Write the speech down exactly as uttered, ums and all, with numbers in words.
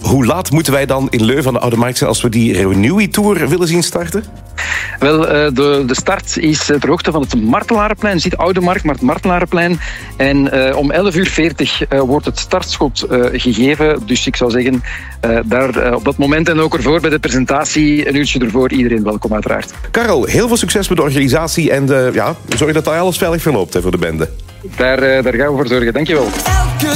hoe laat moeten wij dan in Leuven aan de Oude Markt zijn als we die Renewy-tour willen zien starten? Wel, de, de start is ter hoogte van het Martelarenplein. Je ziet Oude Markt, maar het Martelarenplein. En uh, om elf uur veertig uh, wordt het startschot uh, gegeven. Dus ik zou zeggen, uh, daar uh, op dat moment en ook ervoor bij de presentatie, een uurtje ervoor, iedereen welkom uiteraard. Karel, heel veel succes met de organisatie en uh, ja, zorg dat alles veilig verloopt hè, voor de bende. Daar, uh, daar gaan we voor zorgen. Dankjewel.